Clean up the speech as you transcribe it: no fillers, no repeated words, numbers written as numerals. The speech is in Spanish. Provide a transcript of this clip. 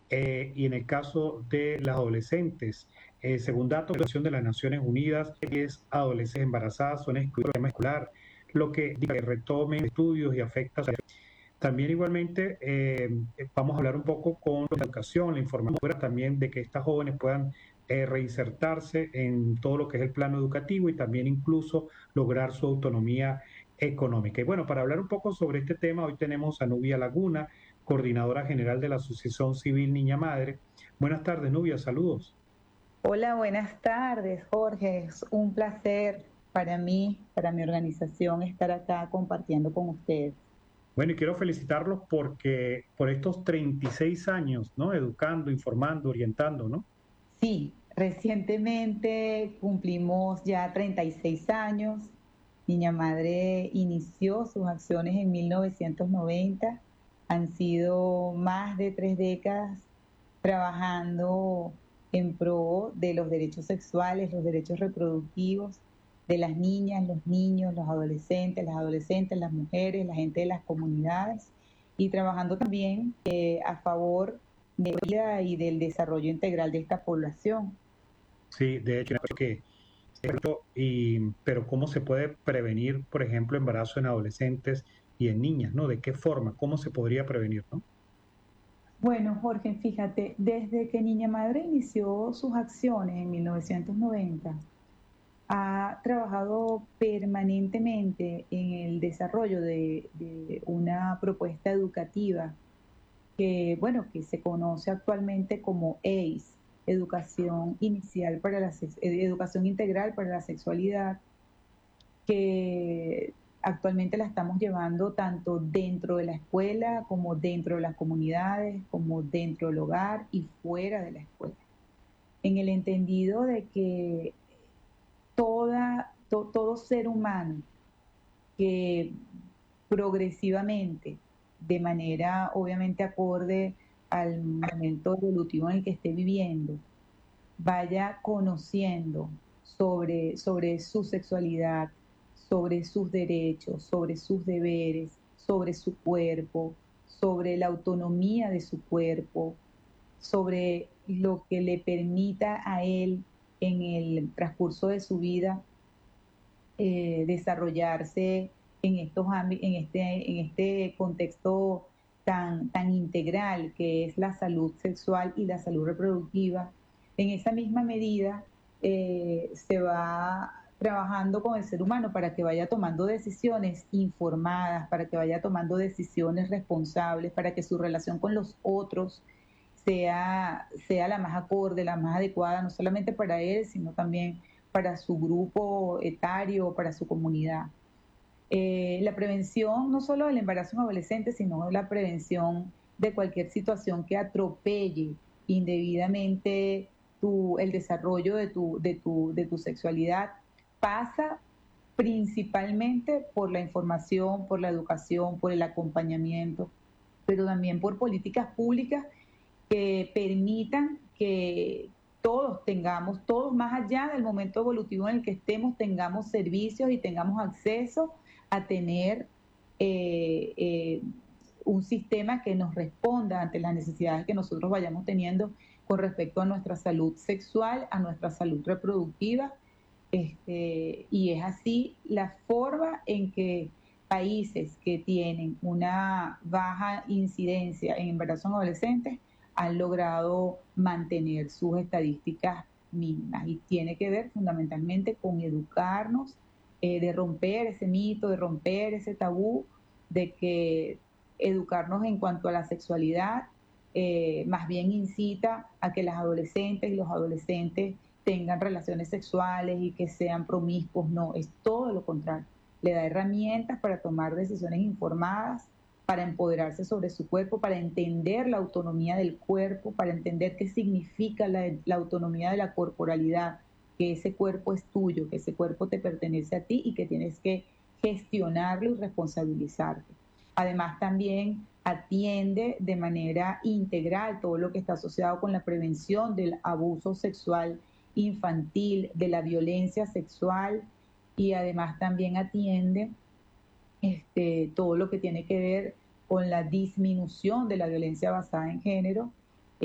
y en el caso de las adolescentes, según datos de las Naciones Unidas, 10 adolescentes embarazadas son excluidas del sistema escolar, lo que dice que retomen estudios y afecta a su. También igualmente vamos a hablar un poco con la educación, la información también de que estas jóvenes puedan reinsertarse en todo lo que es el plano educativo y también incluso lograr su autonomía económica. Y bueno, para hablar un poco sobre este tema, hoy tenemos a Nubia Laguna, coordinadora general de la Asociación Civil Niña Madre. Buenas tardes, Nubia, saludos. Hola, buenas tardes, Jorge. Es un placer para mí, para mi organización, estar acá compartiendo con ustedes. Bueno, y quiero felicitarlos porque por estos 36 años, ¿no? Educando, informando, orientando, ¿no? Sí, recientemente cumplimos ya 36 años. Niña Madre inició sus acciones en 1990. Han sido más de 3 décadas trabajando en pro de los derechos sexuales, los derechos reproductivos de las niñas, los niños, los adolescentes, las mujeres, la gente de las comunidades y trabajando también a favor de la vida y del desarrollo integral de esta población. Sí, de hecho, creo que pero ¿cómo se puede prevenir, por ejemplo, embarazo en adolescentes y en niñas, ¿no? ¿De qué forma? ¿Cómo se podría prevenir, no? Bueno, Jorge, fíjate, desde que Niña Madre inició sus acciones en 1990, ha trabajado permanentemente en el desarrollo de una propuesta educativa que, bueno, que se conoce actualmente como EIS, Educación Integral para la Sexualidad, que actualmente la estamos llevando tanto dentro de la escuela como dentro de las comunidades, como dentro del hogar y fuera de la escuela. En el entendido de que todo ser humano que progresivamente, de manera obviamente acorde al momento evolutivo en el que esté viviendo, vaya conociendo sobre su sexualidad, sobre sus derechos, sobre sus deberes, sobre su cuerpo, sobre la autonomía de su cuerpo, sobre lo que le permita a él en el transcurso de su vida desarrollarse en en este contexto tan integral que es la salud sexual y la salud reproductiva. En esa misma medida se va trabajando con el ser humano para que vaya tomando decisiones informadas, para que vaya tomando decisiones responsables, para que su relación con los otros sea la más acorde, la más adecuada, no solamente para él, sino también para su grupo etario, para su comunidad. La prevención no solo del embarazo en adolescentes, sino la prevención de cualquier situación que atropelle indebidamente el desarrollo de tu sexualidad pasa principalmente por la información, por la educación, por el acompañamiento, pero también por políticas públicas que permitan que todos más allá del momento evolutivo en el que estemos, tengamos servicios y tengamos acceso a tener eh, eh, un sistema que nos responda ante las necesidades que nosotros vayamos teniendo con respecto a nuestra salud sexual, a nuestra salud reproductiva. Y es así la forma en que países que tienen una baja incidencia en embarazos en adolescentes han logrado mantener sus estadísticas mínimas y tiene que ver fundamentalmente con educarnos, de romper ese mito, de romper ese tabú, de que educarnos en cuanto a la sexualidad más bien incita a que las adolescentes y los adolescentes tengan relaciones sexuales y que sean promiscuos. No, es todo lo contrario. Le da herramientas para tomar decisiones informadas, para empoderarse sobre su cuerpo, para entender la autonomía del cuerpo, para entender qué significa la autonomía de la corporalidad, que ese cuerpo es tuyo, que ese cuerpo te pertenece a ti y que tienes que gestionarlo y responsabilizarte. Además, también atiende de manera integral todo lo que está asociado con la prevención del abuso sexual infantil, de la violencia sexual y además también atiende todo lo que tiene que ver con la disminución de la violencia basada en género